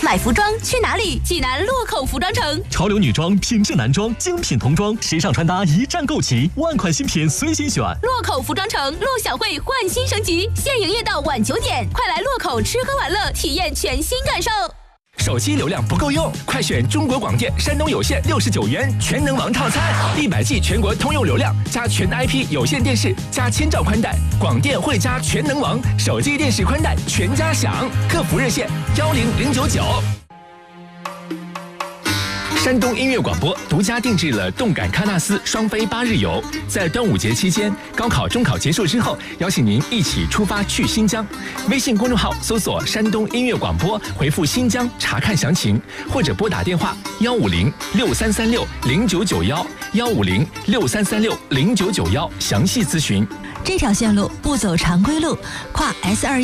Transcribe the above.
买服装去哪里？济南洛口服装城。 潮流女装、品质男装、精品童装，时尚穿搭一站购齐，万款新品随心选。 洛口服装城陆小慧焕新升级，现营业到晚9点，快来洛口吃喝玩乐，体验全新感受。 手机流量不够用，快选中国广电山东有线69元全能王套餐，100G 全国通用流量加全 IP 有线电视加千兆宽带，广电汇加全能王，手机电视宽带全家享。客服热线10099。山东音乐广播独家定制了动感喀纳斯双飞8日游，在端午节期间，高考、中考结束之后，邀请您一起出发去新疆。微信公众号搜索山东音乐广播，回复新疆查看详情，或者拨打电话15063360991，15063360991详细咨询。 这条线路不走常规路，跨 S2